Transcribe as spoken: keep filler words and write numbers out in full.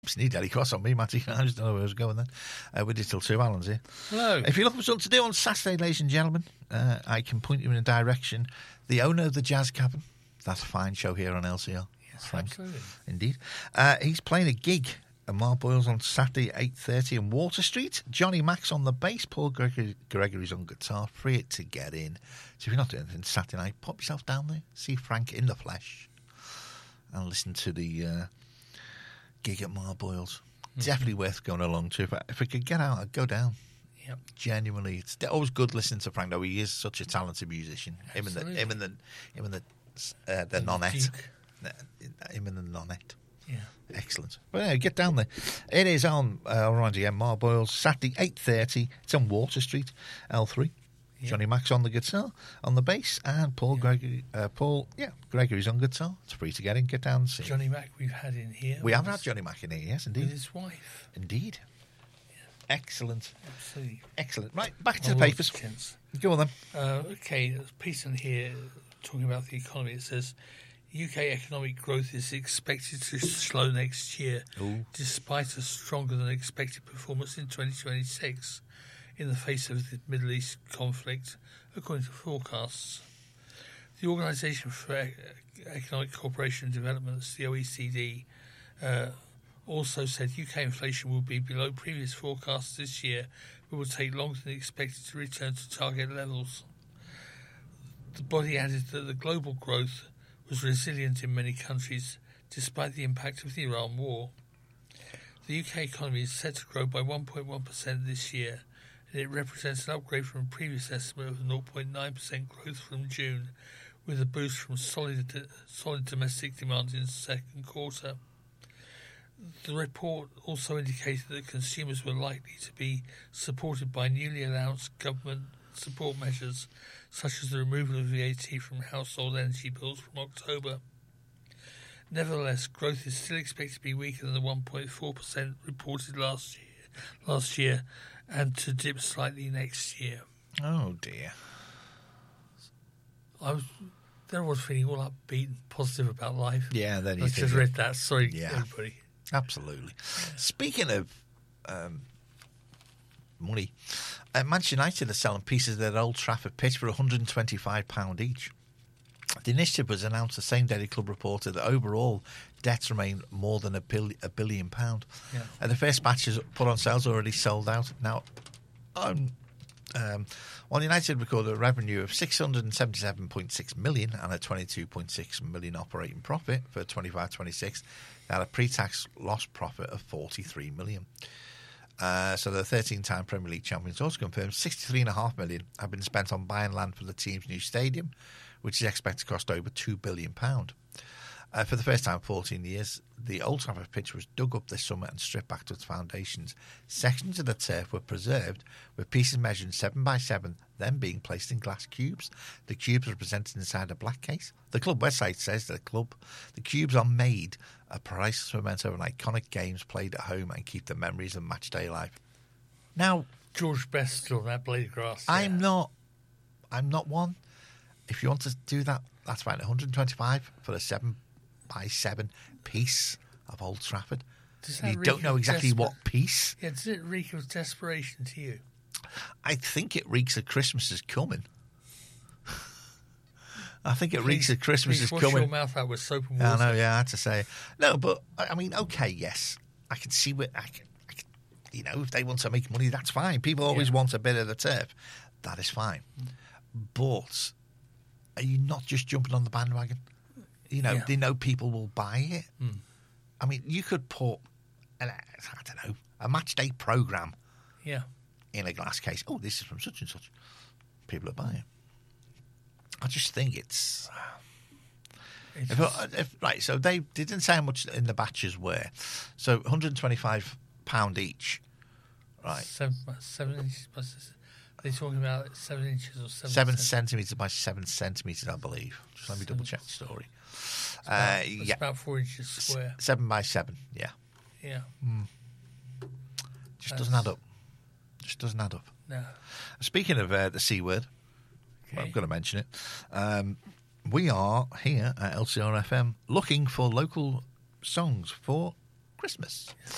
Oops, need Daddy Cross on me, Matty. I just don't know where I was going then. Uh, we're Digital Two Alan's here. Hello. If you're looking for something to do on Saturday, ladies and gentlemen, uh, I can point you in a direction. The owner of the Jazz Cabin, that's a fine show here on L C R. Yes, Frank. absolutely. Indeed. Uh, he's playing a gig at Marboyles on Saturday, eight thirty in Water Street. Johnny Max on the bass, Paul Gregory, Gregory's on guitar. Free to get in. So if you're not doing anything Saturday night, pop yourself down there, see Frank in the flesh, and listen to the uh, gig at Marboyles. Mm-hmm. Definitely worth going along to. If I, if I could get out, I'd go down. Yep. Genuinely, it's always good listening to Frank, though. He is such a talented musician. Absolutely. Him and the, him and the, him and the, uh, the And nonette. Duke. Him and the nonette. Yeah. Excellent. Well, yeah, get down there. It is on uh, around the Marboyles, Saturday, eight thirty. It's on Water Street, L three. Yeah. Johnny Max on the guitar, on the bass, and Paul yeah. Gregory. Uh, Paul, yeah, Gregory's on guitar. It's free to get in. Get down and see. Johnny Mac we've had in here. We have had Johnny Mac in here, yes, indeed. With his wife. Indeed. Yeah. Excellent. Absolutely. Excellent. Right, back to oh, the papers. Chance. Go on then. Uh, okay, there's a piece in here talking about the economy. It says U K economic growth is expected to slow next year, Ooh. despite a stronger than expected performance in twenty twenty-six in the face of the Middle East conflict, according to forecasts. The Organisation for Economic Cooperation and Development, the O E C D, uh, also said U K inflation will be below previous forecasts this year, but will take longer than expected to return to target levels. The body added that the global growth was resilient in many countries despite the impact of the Iran war. The U K economy is set to grow by one point one percent this year, and it represents an upgrade from a previous estimate of zero point nine percent growth from June, with a boost from solid, solid domestic demand in the second quarter. The report also indicated that consumers were likely to be supported by newly announced government support measures, such as the removal of V A T from household energy bills from October. Nevertheless, growth is still expected to be weaker than the one point four percent reported last year, last year, and to dip slightly next year. Oh dear! I was there. Was feeling all upbeat and positive about life. Yeah, then you I just read that. Sorry, yeah. everybody. Absolutely. Yeah. Speaking of um, money, uh, Manchester United are selling pieces of their Old Trafford pitch for one hundred twenty-five pounds each. The initiative was announced the same day the club reported that overall debts remain more than a, bil- a billion pounds. Yeah. Uh, the first batches put on sales already sold out. Now, um, um, while United recorded a revenue of six hundred seventy-seven point six million pounds and a twenty-two point six million pounds operating profit for twenty-five twenty-six, they had a pre-tax loss profit of forty-three million pounds. Uh, so the thirteen-time Premier League champions also confirmed sixty-three point five million pounds have been spent on buying land for the team's new stadium, which is expected to cost over two billion pounds. Uh, for the first time in fourteen years, the Old Trafford pitch was dug up this summer and stripped back to its foundations. Sections of the turf were preserved, with pieces measured seven by seven, then being placed in glass cubes. The cubes are presented inside a black case. The club website says that the club, the cubes are made a priceless memento of iconic games played at home and keep the memories of match day alive. Now, George Best still on that blade of grass. I'm yeah. not, I'm not one. If you want to do that, that's fine. one hundred twenty-five for a seven by seven piece of Old Trafford. You don't know exactly desper- what piece. Yeah, does it reek of desperation to you? I think it reeks of Christmas is coming. I think it please, reeks of Christmas please is wash coming. Wash your mouth out with soap and water. I know, yeah, I had to say. No, but, I mean, okay, yes. I can see what, I can, I can, you know, if they want to make money, that's fine. People always yeah. want a bit of the turf. That is fine. Mm. But are you not just jumping on the bandwagon? You know, yeah. they know people will buy it. Mm. I mean, you could put, an, I don't know, a match day programme yeah. in a glass case. Oh, this is from such and such. People will buy it. I just think it's... it's if, if, right, so they, they didn't say how much in the batches were. So one hundred twenty-five pounds each. Right. Seven, seven inches. Are they talking about seven inches or seven Seven centimetres by seven centimetres, I believe. Just let me double check the story. It's about, uh, it's yeah. about four inches square. S- seven by seven, yeah. Yeah. Mm. Just That's... doesn't add up. Just doesn't add up. No. Speaking of uh, the C word, okay. well, I'm going to mention it. Um, we are here at L C R F M looking for local songs for Christmas. Yes.